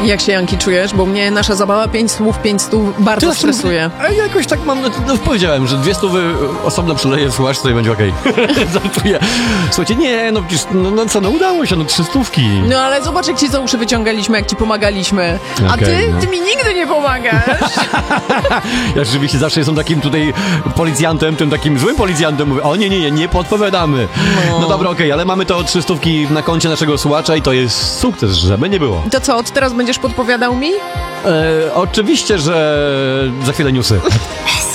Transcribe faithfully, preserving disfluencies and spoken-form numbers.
Jak się, Janki, czujesz? Bo mnie nasza zabawa pięć słów, pięć stów bardzo Ty stresuje. A ja jakoś tak mam, no, no, powiedziałem, że dwie stówy osobno przyleję, słuchasz, to i będzie okej. Żartuję. Słuchajcie, nie, no przecież, no, no co, no udało się, no trzy stówki. No ale zobacz, jak ci za uszy wyciągaliśmy, jak ci pomagaliśmy. A Okej, ty, no. ty mi nigdy nie pomagasz. Ja rzeczywiście zawsze jestem takim tutaj policjantem, tym takim złym policjantem. Mówię, o nie, nie, nie, nie podpowiadamy. No, no dobra, okej, ale mamy to trzy stówki na koncie naszego słuchacza i to jest sukces, żeby nie było. To co, od teraz będziesz podpowiadał mi? E, oczywiście, że za chwilę newsy.